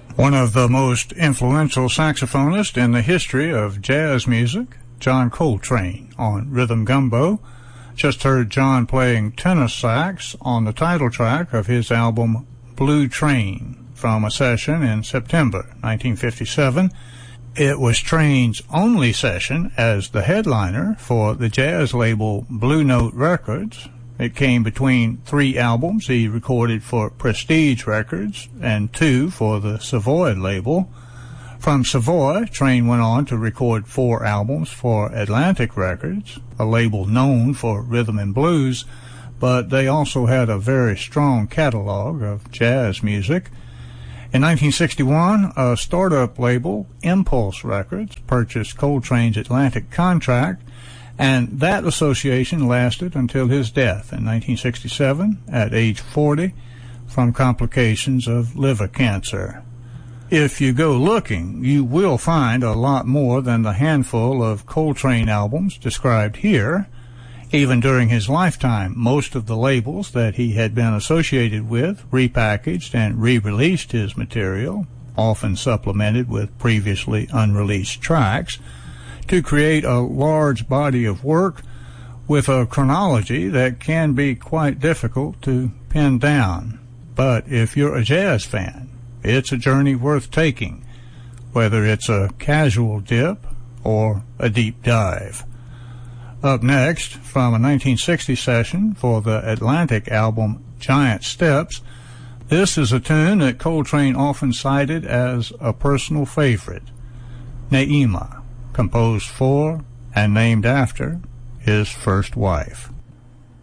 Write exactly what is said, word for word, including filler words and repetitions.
One of the most influential saxophonists in the history of jazz music, John Coltrane, on Rhythm Gumbo. Just heard John playing tenor sax on the title track of his album Blue Train from a session in September nineteen fifty-seven. It was Trane's only session as the headliner for the jazz label Blue Note Records. It came between three albums he recorded for Prestige Records and two for the Savoy label. From Savoy, Trane went on to record four albums for Atlantic Records, a label known for rhythm and blues, but they also had a very strong catalog of jazz music. In nineteen sixty-one, a startup label, Impulse Records, purchased Coltrane's Atlantic contract, and that association lasted until his death in nineteen sixty-seven at age forty from complications of liver cancer. If you go looking, you will find a lot more than the handful of Coltrane albums described here. Even during his lifetime, most of the labels that he had been associated with repackaged and re-released his material, often supplemented with previously unreleased tracks, to create a large body of work with a chronology that can be quite difficult to pin down. But if you're a jazz fan, it's a journey worth taking, whether it's a casual dip or a deep dive. Up next, from a nineteen sixty session for the Atlantic album Giant Steps, this is a tune that Coltrane often cited as a personal favorite, Naima, composed for and named after his first wife.